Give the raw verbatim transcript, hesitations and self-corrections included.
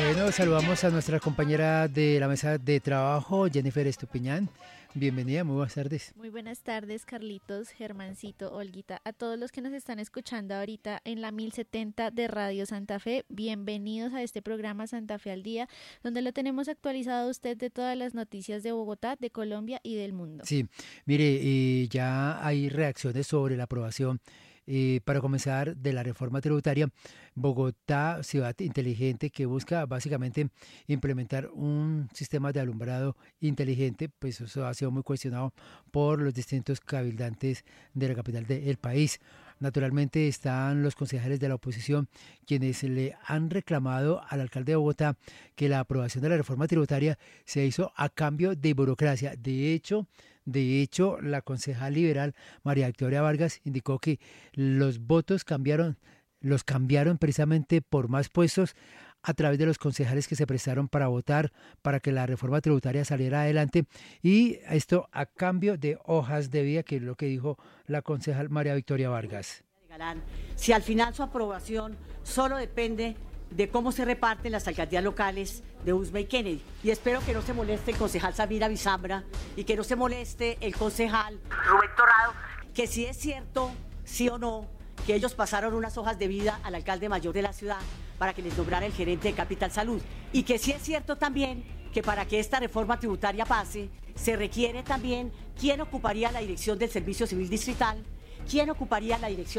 Bueno, saludamos a nuestra compañera de la mesa de trabajo, Jennifer Estupiñán. Bienvenida, muy buenas tardes. Muy buenas tardes, Carlitos, Germancito, Olguita, a todos los que nos están escuchando ahorita en la mil setenta de Radio Santa Fe. Bienvenidos a este programa Santa Fe al Día, donde lo tenemos actualizado a usted de todas las noticias de Bogotá, de Colombia y del mundo. Sí, mire, eh, ya hay reacciones sobre la aprobación. Eh, para comenzar, de la reforma tributaria. Bogotá, ciudad inteligente que busca básicamente implementar un sistema de alumbrado inteligente, pues eso ha sido muy cuestionado por los distintos cabildantes de la capital del país. Naturalmente están los concejales de la oposición quienes le han reclamado al alcalde de Bogotá que la aprobación de la reforma tributaria se hizo a cambio de burocracia. De hecho, de hecho, la concejal liberal María Victoria Vargas indicó que los votos cambiaron, los cambiaron precisamente por más puestos a través de los concejales que se prestaron para votar para que la reforma tributaria saliera adelante, y esto a cambio de hojas de vida, que es lo que dijo la concejal María Victoria Vargas. Si al final su aprobación solo depende de cómo se reparten las alcaldías locales de Usme y Kennedy. Y espero que no se moleste el concejal Samira Bizambra y que no se moleste el concejal Rubén Torrado, que si es cierto, sí o no, que ellos pasaron unas hojas de vida al alcalde mayor de la ciudad para que les nombrara el gerente de Capital Salud. Y que sí es cierto también que para que esta reforma tributaria pase, se requiere también quién ocuparía la dirección del Servicio Civil Distrital, quién ocuparía la dirección